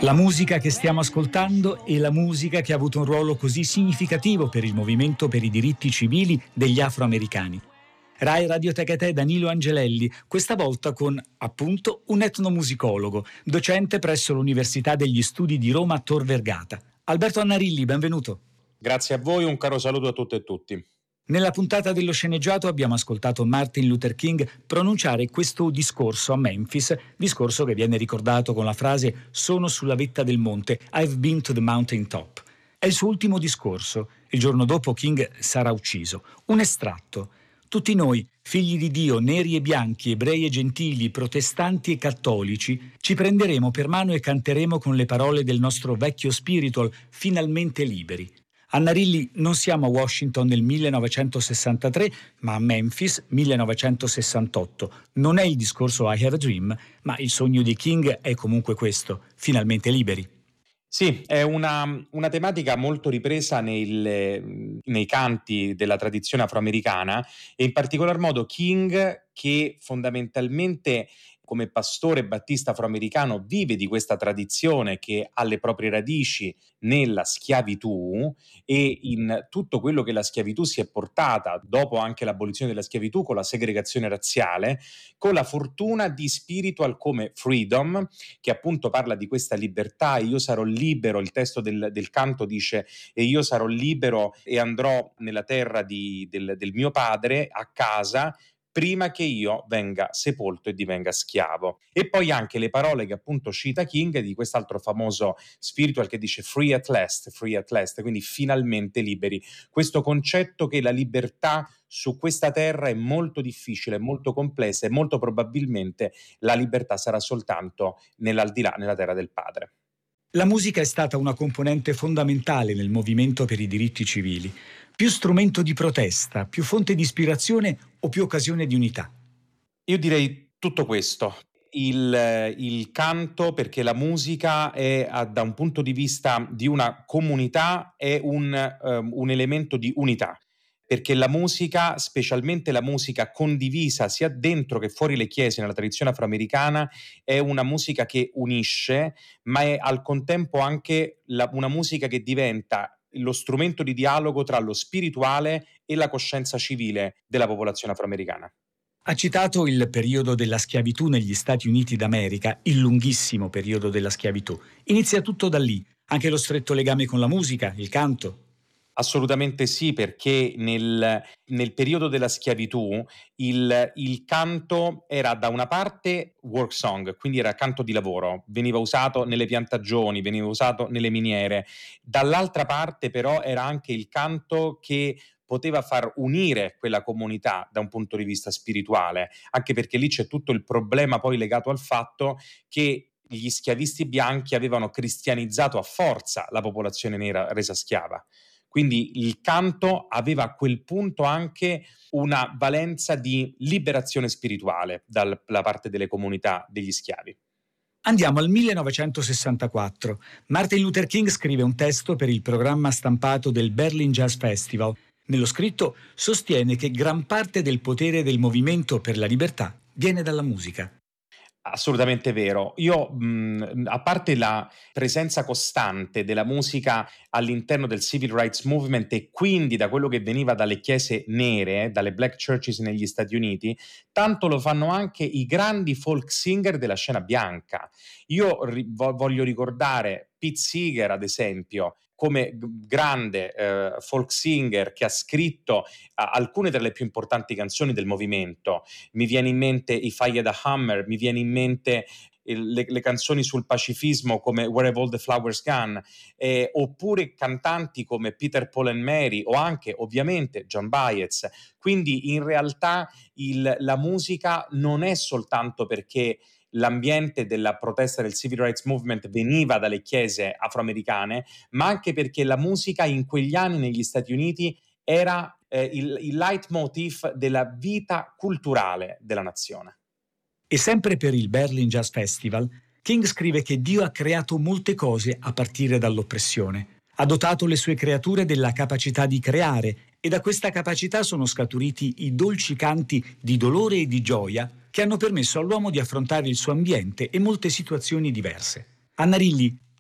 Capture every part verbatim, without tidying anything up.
La musica che stiamo ascoltando è la musica che ha avuto un ruolo così significativo per il movimento per i diritti civili degli afroamericani. Rai Radioteca Te Danilo Angelelli, questa volta con, appunto, un etnomusicologo, docente presso l'Università degli Studi di Roma Tor Vergata. Alberto Annarilli, benvenuto. Grazie a voi, un caro saluto a tutte e tutti. Nella puntata dello sceneggiato abbiamo ascoltato Martin Luther King pronunciare questo discorso a Memphis, discorso che viene ricordato con la frase «Sono sulla vetta del monte, I've been to the mountain top». È il suo ultimo discorso. Il giorno dopo King sarà ucciso. Un estratto. Tutti noi, figli di Dio, neri e bianchi, ebrei e gentili, protestanti e cattolici, ci prenderemo per mano e canteremo con le parole del nostro vecchio spiritual, finalmente liberi. Annarilli, non siamo a Washington nel millenovecentosessantatré, ma a Memphis millenovecentosessantotto. Non è il discorso I Have a Dream, ma il sogno di King è comunque questo, finalmente liberi. Sì, è una, una tematica molto ripresa nel, nei canti della tradizione afroamericana e in particolar modo King, che fondamentalmente come pastore battista afroamericano vive di questa tradizione che ha le proprie radici nella schiavitù e in tutto quello che la schiavitù si è portata dopo anche l'abolizione della schiavitù con la segregazione razziale, con la fortuna di spiritual come Freedom, che appunto parla di questa libertà. Io sarò libero, il testo del, del canto dice e io sarò libero e andrò nella terra di, del, del mio padre a casa prima che io venga sepolto e divenga schiavo. E poi anche le parole che appunto cita King di quest'altro famoso spiritual che dice free at last, free at last, quindi finalmente liberi. Questo concetto che la libertà su questa terra è molto difficile, molto complessa e molto probabilmente la libertà sarà soltanto nell'aldilà, nella terra del Padre. La musica è stata una componente fondamentale nel movimento per i diritti civili. Più strumento di protesta, più fonte di ispirazione o più occasione di unità? Io direi tutto questo. Il, il canto, perché la musica è, da un punto di vista di una comunità, è un, um, un elemento di unità. Perché la musica, specialmente la musica condivisa sia dentro che fuori le chiese nella tradizione afroamericana, è una musica che unisce, ma è al contempo anche la, una musica che diventa lo strumento di dialogo tra lo spirituale e la coscienza civile della popolazione afroamericana. Ha citato il periodo della schiavitù negli Stati Uniti d'America, il lunghissimo periodo della schiavitù. Inizia tutto da lì, anche lo stretto legame con la musica, il canto. Assolutamente sì, perché nel, nel periodo della schiavitù il, il canto era da una parte work song, quindi era canto di lavoro, veniva usato nelle piantagioni, veniva usato nelle miniere. Dall'altra parte però era anche il canto che poteva far unire quella comunità da un punto di vista spirituale, anche perché lì c'è tutto il problema poi legato al fatto che gli schiavisti bianchi avevano cristianizzato a forza la popolazione nera resa schiava. Quindi il canto aveva a quel punto anche una valenza di liberazione spirituale dalla parte delle comunità degli schiavi. Andiamo al millenovecentosessantaquattro. Martin Luther King scrive un testo per il programma stampato del Berlin Jazz Festival. Nello scritto sostiene che gran parte del potere del movimento per la libertà viene dalla musica. Assolutamente vero. Io, mh, a parte la presenza costante della musica all'interno del Civil Rights Movement e quindi da quello che veniva dalle chiese nere, dalle black churches negli Stati Uniti, tanto lo fanno anche i grandi folk singer della scena bianca. Io ri- voglio ricordare Pete Seeger, ad esempio, come g- grande eh, folk singer che ha scritto eh, alcune delle più importanti canzoni del movimento. Mi viene in mente I Fire the Hammer, mi viene in mente il, le, le canzoni sul pacifismo come Where Have All the Flowers Gone, eh, oppure cantanti come Peter, Paul and Mary o anche ovviamente John Baez. Quindi in realtà il, la musica non è soltanto perché l'ambiente della protesta del Civil Rights Movement veniva dalle chiese afroamericane, ma anche perché la musica in quegli anni negli Stati Uniti era eh, il, il leitmotiv della vita culturale della nazione. E sempre per il Berlin Jazz Festival, King scrive che Dio ha creato molte cose a partire dall'oppressione. Ha dotato le sue creature della capacità di creare e da questa capacità sono scaturiti i dolci canti di dolore e di gioia che hanno permesso all'uomo di affrontare il suo ambiente e molte situazioni diverse. Annarilli,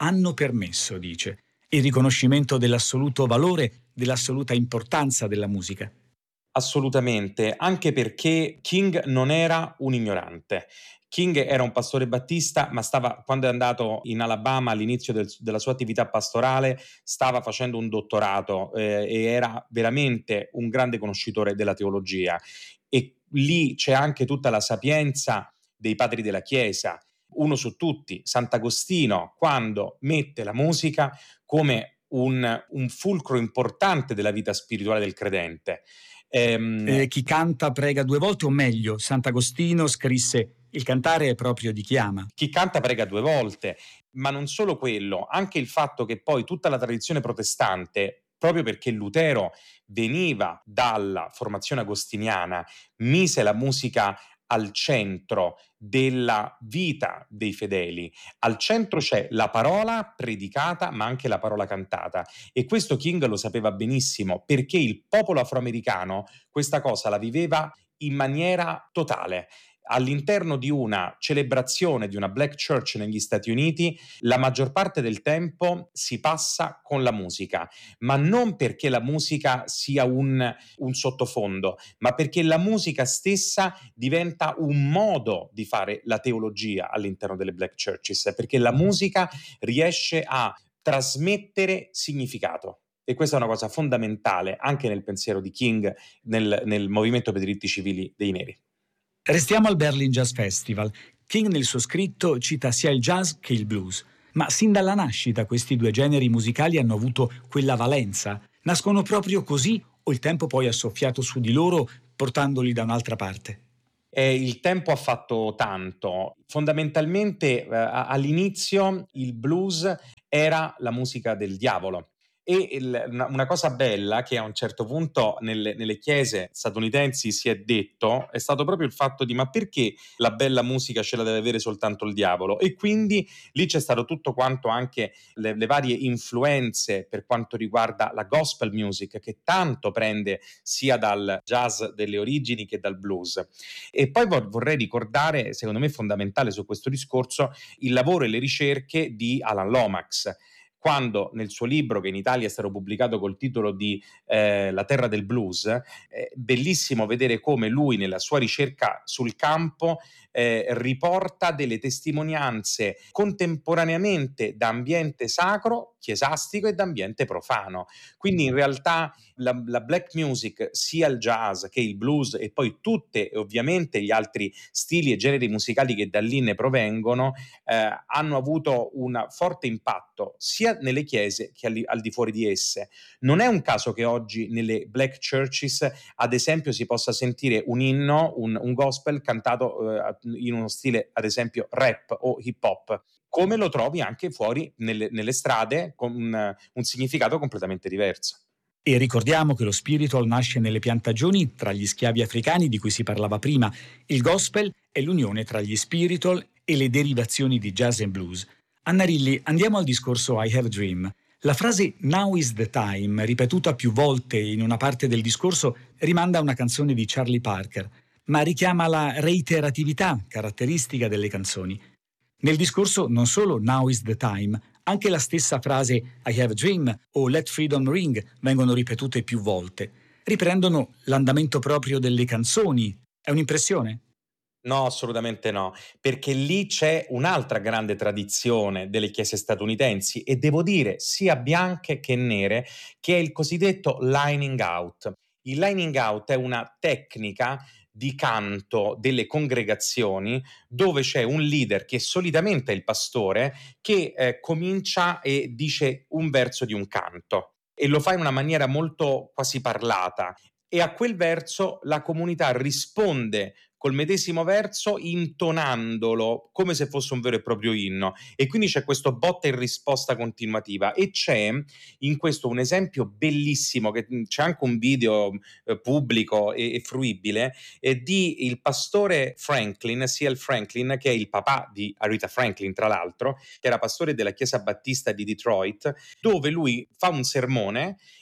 hanno permesso, dice, il riconoscimento dell'assoluto valore, dell'assoluta importanza della musica. Assolutamente, anche perché King non era un ignorante. King era un pastore battista, ma stava, quando è andato in Alabama all'inizio del, della sua attività pastorale, stava facendo un dottorato eh, e era veramente un grande conoscitore della teologia. E lì c'è anche tutta la sapienza dei padri della Chiesa. Uno su tutti, Sant'Agostino, quando mette la musica come un, un fulcro importante della vita spirituale del credente. Ehm, Eh, chi canta prega due volte, o meglio, Sant'Agostino scrisse: il cantare è proprio di chi ama. Chi canta prega due volte, ma non solo quello, anche il fatto che poi tutta la tradizione protestante, proprio perché Lutero veniva dalla formazione agostiniana, mise la musica al centro della vita dei fedeli. Al centro c'è la parola predicata, ma anche la parola cantata. E questo King lo sapeva benissimo, perché il popolo afroamericano questa cosa la viveva in maniera totale. All'interno di una celebrazione di una Black Church negli Stati Uniti, la maggior parte del tempo si passa con la musica, ma non perché la musica sia un, un sottofondo, ma perché la musica stessa diventa un modo di fare la teologia all'interno delle Black Churches, perché la musica riesce a trasmettere significato. E questa è una cosa fondamentale anche nel pensiero di King, nel, nel movimento per i diritti civili dei neri. Restiamo al Berlin Jazz Festival. King nel suo scritto cita sia il jazz che il blues, ma sin dalla nascita questi due generi musicali hanno avuto quella valenza. Nascono proprio così o il tempo poi ha soffiato su di loro portandoli da un'altra parte? Eh, il tempo ha fatto tanto. Fondamentalmente eh, all'inizio il blues era la musica del diavolo. E il, una, una cosa bella che a un certo punto nelle, nelle chiese statunitensi si è detto è stato proprio il fatto di: ma perché la bella musica ce la deve avere soltanto il diavolo? E quindi lì c'è stato tutto quanto, anche le, le varie influenze per quanto riguarda la gospel music, che tanto prende sia dal jazz delle origini che dal blues. E poi vorrei ricordare, secondo me fondamentale su questo discorso, il lavoro e le ricerche di Alan Lomax, quando nel suo libro, che in Italia è stato pubblicato col titolo di eh, La terra del blues, è bellissimo vedere come lui nella sua ricerca sul campo eh, riporta delle testimonianze contemporaneamente da ambiente sacro, chiesastico, e da ambiente profano. Quindi in realtà la, la black music, sia il jazz che il blues e poi tutte ovviamente gli altri stili e generi musicali che da lì ne provengono, eh, hanno avuto un forte impatto sia nelle chiese che al, al di fuori di esse. Non è un caso che oggi nelle black churches, ad esempio, si possa sentire un inno, un, un gospel cantato eh, in uno stile, ad esempio, rap o hip hop, come lo trovi anche fuori nelle, nelle strade, con un, un significato completamente diverso. E ricordiamo che lo spiritual nasce nelle piantagioni tra gli schiavi africani di cui si parlava prima. Il gospel è l'unione tra gli spiritual e le derivazioni di jazz e blues. Anna Rilli, andiamo al discorso I Have a Dream. La frase Now is the time, ripetuta più volte in una parte del discorso, rimanda a una canzone di Charlie Parker, ma richiama la reiteratività caratteristica delle canzoni. Nel discorso non solo Now is the time, anche la stessa frase I have a dream o Let freedom ring vengono ripetute più volte. Riprendono l'andamento proprio delle canzoni. È un'impressione? No, assolutamente no, perché lì c'è un'altra grande tradizione delle chiese statunitensi, e devo dire sia bianche che nere, che è il cosiddetto lining out. Il lining out è una tecnica di canto delle congregazioni dove c'è un leader, che solitamente è il pastore, che eh, comincia e dice un verso di un canto e lo fa in una maniera molto quasi parlata, e a quel verso la comunità risponde col medesimo verso, intonandolo come se fosse un vero e proprio inno, e quindi c'è questo botta e risposta continuativa. E c'è in questo un esempio bellissimo, che c'è anche un video eh, pubblico e, e fruibile, eh, di il pastore Franklin, C L Franklin, che è il papà di Aretha Franklin, tra l'altro, che era pastore della chiesa battista di Detroit, dove lui fa un sermone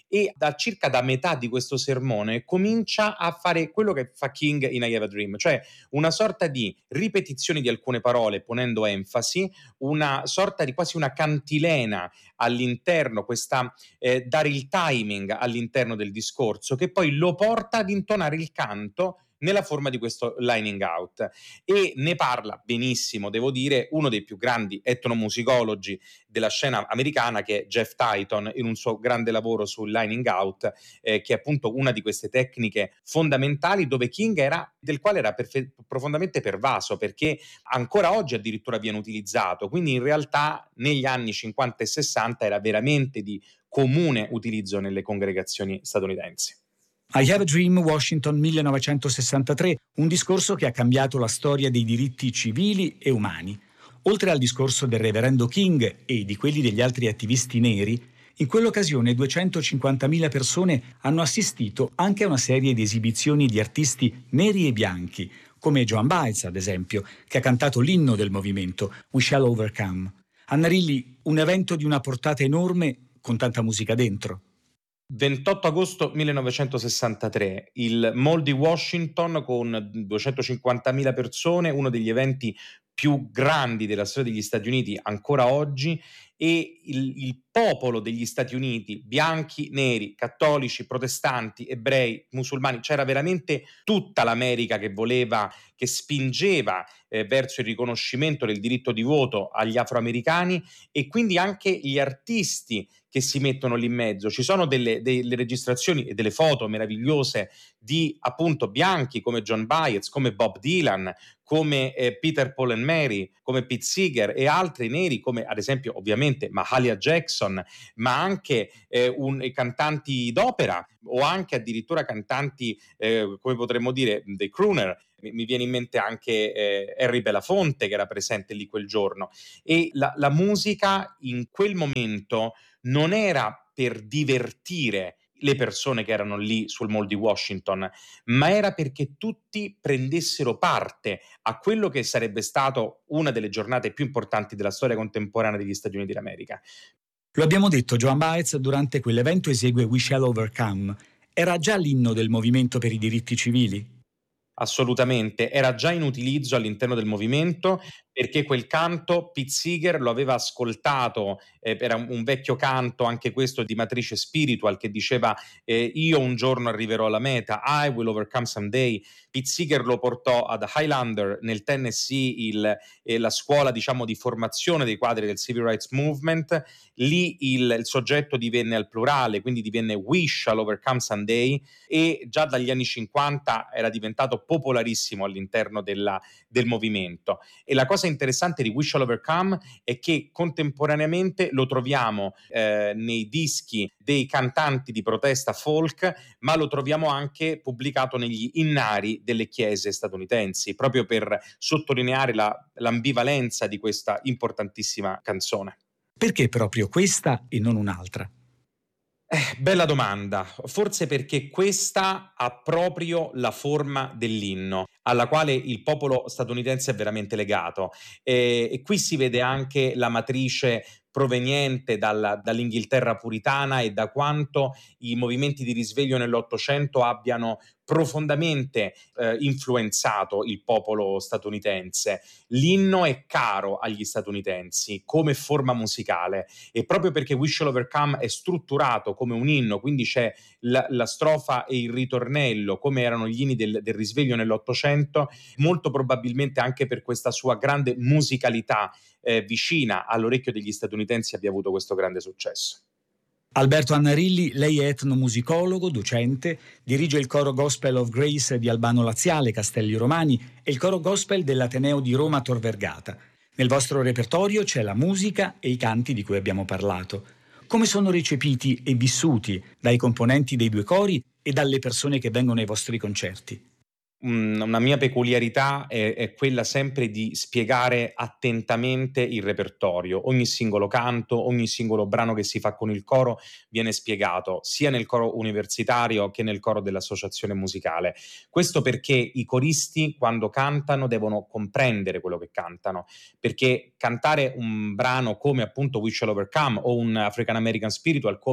e da circa da metà di questo sermone comincia a fare quello che fa King in I Have a Dream, cioè una sorta di ripetizione di alcune parole ponendo enfasi, una sorta di quasi una cantilena all'interno, questa eh, dare il timing all'interno del discorso che poi lo porta ad intonare il canto nella forma di questo lining out, e ne parla benissimo, devo dire, uno dei più grandi etnomusicologi della scena americana, che è Jeff Titon, in un suo grande lavoro sul lining out, eh, che è appunto una di queste tecniche fondamentali dove King era, del quale era perfe- profondamente pervaso, perché ancora oggi addirittura viene utilizzato, quindi in realtà negli anni cinquanta e sessanta era veramente di comune utilizzo nelle congregazioni statunitensi. I Have a Dream, Washington millenovecentosessantatré, un discorso che ha cambiato la storia dei diritti civili e umani. Oltre al discorso del reverendo King e di quelli degli altri attivisti neri, in quell'occasione duecentocinquantamila persone hanno assistito anche a una serie di esibizioni di artisti neri e bianchi, come Joan Baez, ad esempio, che ha cantato l'inno del movimento, We Shall Overcome. Annarilli, un evento di una portata enorme con tanta musica dentro. ventotto agosto millenovecentosessantatré, il Mall di Washington con duecentocinquantamila persone, uno degli eventi più grandi della storia degli Stati Uniti ancora oggi, e il, il popolo degli Stati Uniti, bianchi, neri, cattolici, protestanti, ebrei, musulmani, c'era veramente tutta l'America che voleva, che spingeva eh, verso il riconoscimento del diritto di voto agli afroamericani, e quindi anche gli artisti che si mettono lì in mezzo. Ci sono delle, delle registrazioni e delle foto meravigliose di appunto bianchi come John Baez, come Bob Dylan, come eh, Peter, Paul and Mary, come Pete Seeger, e altri neri come ad esempio ovviamente Mahalia Jackson, ma anche eh, un, cantanti d'opera o anche addirittura cantanti eh, come potremmo dire dei crooner. Mi viene in mente anche eh, Harry Belafonte, che era presente lì quel giorno, e la, la musica in quel momento non era per divertire le persone che erano lì sul Mall di Washington, ma era perché tutti prendessero parte a quello che sarebbe stato una delle giornate più importanti della storia contemporanea degli Stati Uniti d'America. Lo abbiamo detto, Joan Baez durante quell'evento esegue We Shall Overcome. Era già l'inno del movimento per i diritti civili? Assolutamente, era già in utilizzo all'interno del movimento, perché quel canto Pete Seeger lo aveva ascoltato, eh, era un, un vecchio canto, anche questo di matrice spiritual, che diceva eh, io un giorno arriverò alla meta, I will overcome someday. Pete Seeger lo portò ad Highlander nel Tennessee, il, eh, la scuola diciamo di formazione dei quadri del Civil Rights Movement. Lì il, il soggetto divenne al plurale, quindi divenne We Shall Overcome Someday, e già dagli anni cinquanta era diventato popolarissimo all'interno della, del movimento. E la cosa interessante di We Shall Overcome è che contemporaneamente lo troviamo eh, nei dischi dei cantanti di protesta folk, ma lo troviamo anche pubblicato negli innari delle chiese statunitensi, proprio per sottolineare la, l'ambivalenza di questa importantissima canzone. Perché proprio questa e non un'altra? Eh, bella domanda, forse perché questa ha proprio la forma dell'inno, alla quale il popolo statunitense è veramente legato, e, e qui si vede anche la matrice proveniente dalla, dall'Inghilterra puritana e da quanto i movimenti di risveglio nell'Ottocento abbiano profondamente eh, influenzato il popolo statunitense. L'inno è caro agli statunitensi come forma musicale, e proprio perché We Shall Overcome è strutturato come un inno, quindi c'è la, la strofa e il ritornello come erano gli inni del, del risveglio nell'Ottocento, molto probabilmente anche per questa sua grande musicalità eh, vicina all'orecchio degli statunitensi abbia avuto questo grande successo. Alberto Annarilli, lei è etnomusicologo, docente, dirige il coro Gospel of Grace di Albano Laziale, Castelli Romani, e il coro gospel dell'Ateneo di Roma Tor Vergata. Nel vostro repertorio c'è la musica e i canti di cui abbiamo parlato. Come sono recepiti e vissuti dai componenti dei due cori e dalle persone che vengono ai vostri concerti? Una mia peculiarità è, è quella sempre di spiegare attentamente il repertorio. Ogni singolo canto, ogni singolo brano che si fa con il coro viene spiegato sia nel coro universitario che nel coro dell'associazione musicale. Questo perché i coristi, quando cantano, devono comprendere quello che cantano, perché cantare un brano come appunto We Shall Overcome o un African American Spiritual, come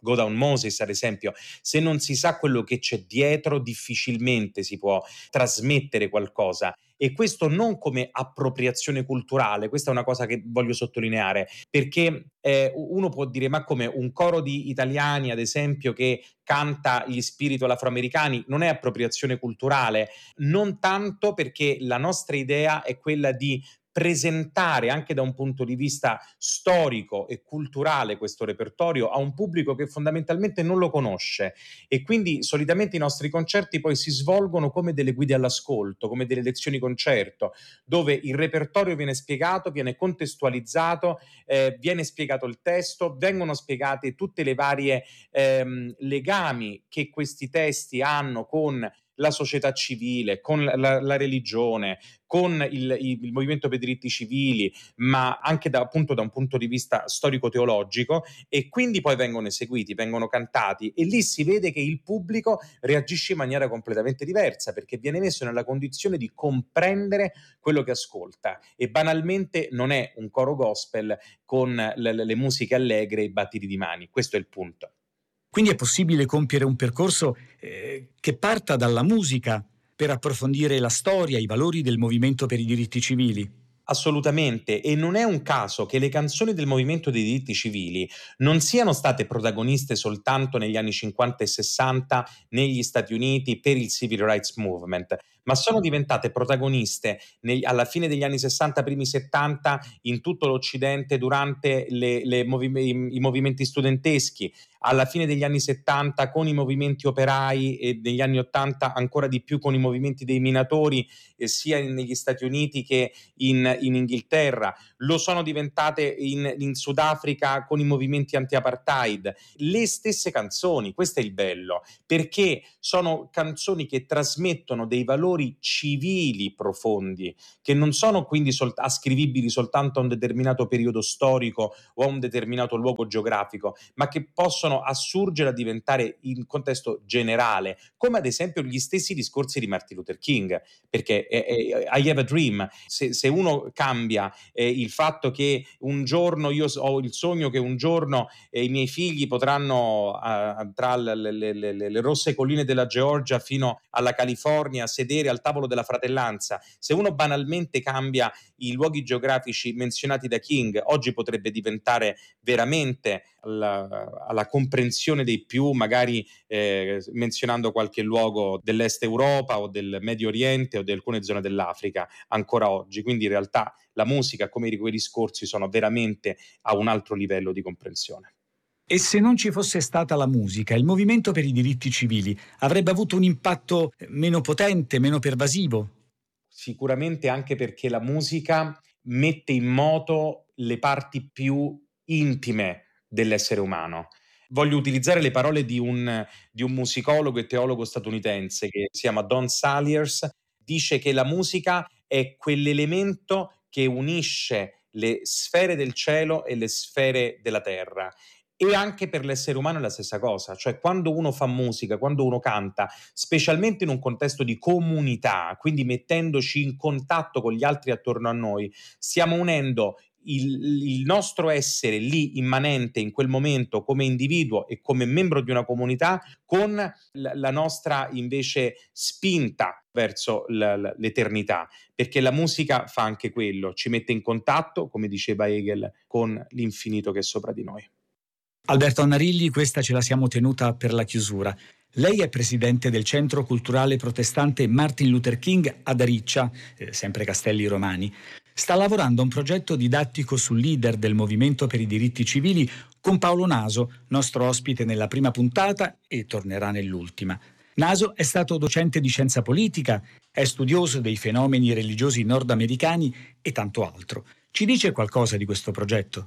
Go Down Moses, ad esempio. Se non si sa quello che c'è dietro, difficilmente si può trasmettere qualcosa. E questo non come appropriazione culturale, questa è una cosa che voglio sottolineare, perché eh, uno può dire: ma come un coro di italiani, ad esempio, che canta gli spiritual afroamericani, non è appropriazione culturale? Non tanto, perché la nostra idea è quella di presentare anche da un punto di vista storico e culturale questo repertorio a un pubblico che fondamentalmente non lo conosce, e quindi solitamente i nostri concerti poi si svolgono come delle guide all'ascolto, come delle lezioni concerto, dove il repertorio viene spiegato, viene contestualizzato, eh, viene spiegato il testo, vengono spiegate tutte le varie ehm, legami che questi testi hanno con la società civile, con la, la religione, con il, il, movimento per i diritti civili, ma anche da, appunto da un punto di vista storico-teologico, e quindi poi vengono eseguiti, vengono cantati, e lì si vede che il pubblico reagisce in maniera completamente diversa, perché viene messo nella condizione di comprendere quello che ascolta, e banalmente non è un coro gospel con le, le musiche allegre e i battiti di mani. Questo è il punto. Quindi è possibile compiere un percorso eh, che parta dalla musica per approfondire la storia, i valori del movimento per i diritti civili. Assolutamente, e non è un caso che le canzoni del movimento dei diritti civili non siano state protagoniste soltanto negli anni cinquanta e sessanta negli Stati Uniti per il Civil Rights Movement, ma sono diventate protagoniste negli, alla fine degli anni sessanta, primi settanta, in tutto l'Occidente durante le, le movi- i, i movimenti studenteschi, alla fine degli anni settanta con i movimenti operai, e negli anni ottanta ancora di più con i movimenti dei minatori, eh, sia negli Stati Uniti che in, in Inghilterra, lo sono diventate in, in Sudafrica con i movimenti anti-apartheid. Le stesse canzoni, questo è il bello, perché sono canzoni che trasmettono dei valori civili profondi, che non sono quindi sol- ascrivibili soltanto a un determinato periodo storico o a un determinato luogo geografico, ma che possono assurgere a diventare in contesto generale, come ad esempio gli stessi discorsi di Martin Luther King, perché eh, eh, I have a dream, se, se uno cambia eh, il fatto che un giorno io ho il sogno che un giorno eh, i miei figli potranno eh, tra le, le, le, le rosse colline della Georgia fino alla California sedere al tavolo della fratellanza, se uno banalmente cambia i luoghi geografici menzionati da King, oggi potrebbe diventare veramente alla, alla comprensione dei più, magari eh, menzionando qualche luogo dell'Est Europa o del Medio Oriente o di alcune zone dell'Africa ancora oggi. Quindi in realtà la musica, come quei discorsi, sono veramente a un altro livello di comprensione. E se non ci fosse stata la musica, il movimento per i diritti civili avrebbe avuto un impatto meno potente, meno pervasivo? Sicuramente, anche perché la musica mette in moto le parti più intime dell'essere umano. Voglio utilizzare le parole di un, di un musicologo e teologo statunitense che si chiama Don Saliers. Dice che la musica è quell'elemento che unisce le sfere del cielo e le sfere della terra. E anche per l'essere umano è la stessa cosa, cioè quando uno fa musica, quando uno canta, specialmente in un contesto di comunità, quindi mettendoci in contatto con gli altri attorno a noi, stiamo unendo il, il nostro essere lì immanente in quel momento come individuo e come membro di una comunità con la, la nostra invece spinta verso l- l- l'eternità, perché la musica fa anche quello, ci mette in contatto, come diceva Hegel, con l'infinito che è sopra di noi. Alberto Annarilli, questa ce la siamo tenuta per la chiusura. Lei è presidente del Centro Culturale Protestante Martin Luther King ad Ariccia, eh, sempre Castelli Romani. Sta lavorando a un progetto didattico sul leader del movimento per i diritti civili con Paolo Naso, nostro ospite nella prima puntata e tornerà nell'ultima. Naso è stato docente di scienza politica, è studioso dei fenomeni religiosi nordamericani e tanto altro. Ci dice qualcosa di questo progetto?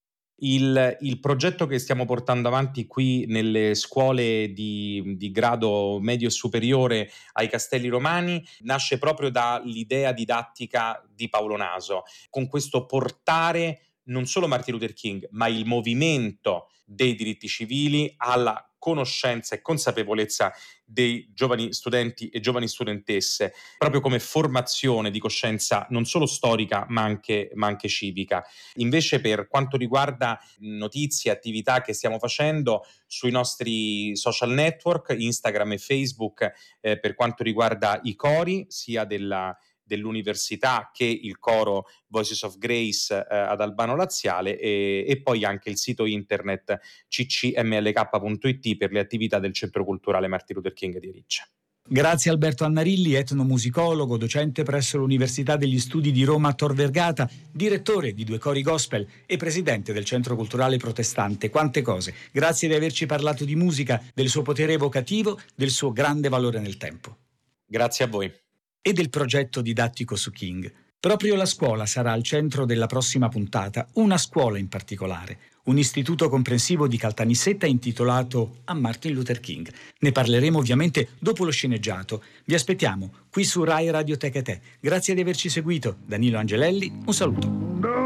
Il, il progetto che stiamo portando avanti qui nelle scuole di, di grado medio e superiore ai Castelli Romani nasce proprio dall'idea didattica di Paolo Naso, con questo portare non solo Martin Luther King, ma il movimento dei diritti civili alla conoscenza e consapevolezza dei giovani studenti e giovani studentesse, proprio come formazione di coscienza non solo storica ma anche, ma anche civica. Invece, per quanto riguarda notizie e attività che stiamo facendo sui nostri social network, Instagram e Facebook, eh, per quanto riguarda i cori sia della dell'università che il coro Voices of Grace eh, ad Albano Laziale, e, e poi anche il sito internet c c m l k punto i t per le attività del Centro Culturale Martin Luther King di Riccia. Grazie Alberto Annarilli, etnomusicologo, docente presso l'Università degli Studi di Roma Tor Vergata, direttore di Due Cori Gospel e presidente del Centro Culturale Protestante. Quante cose. Grazie di averci parlato di musica, del suo potere evocativo, del suo grande valore nel tempo. Grazie a voi. E del progetto didattico su King. Proprio la scuola sarà al centro della prossima puntata, una scuola in particolare, un istituto comprensivo di Caltanissetta intitolato a Martin Luther King. Ne parleremo ovviamente dopo lo sceneggiato. Vi aspettiamo qui su Rai Radioteca Te. Grazie di averci seguito. Danilo Angelelli, un saluto.